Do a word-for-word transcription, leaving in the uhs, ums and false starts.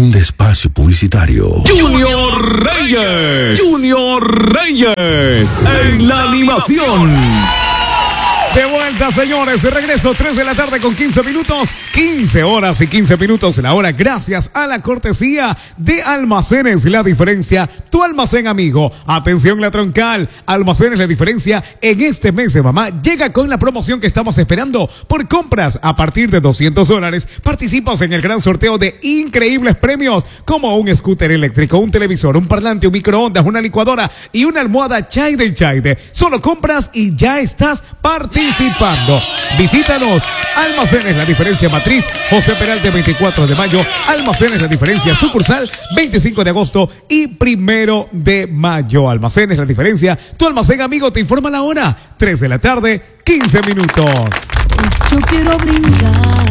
fin de espacio publicitario. Junior Reyes. Junior Reyes. En la animación. De vuelta, señores, de regreso, tres de la tarde con quince minutos, quince horas y quince minutos la hora, gracias a la cortesía de Almacenes La Diferencia, tu almacén amigo. Atención La Troncal, Almacenes La Diferencia, en este mes de mamá, llega con la promoción que estamos esperando. Por compras a partir de doscientos dólares, participas en el gran sorteo de increíbles premios, como un scooter eléctrico, un televisor, un parlante, un microondas, una licuadora y una almohada Chaide y Chaide. Solo compras y ya estás participando. Participando. Visítanos. Almacenes La Diferencia Matriz, José Peralta, veinticuatro de mayo. Almacenes La Diferencia sucursal, veinticinco de agosto y primero de mayo. Almacenes La Diferencia, tu almacén amigo. Te informa la hora, tres de la tarde, quince minutos. Yo quiero brindar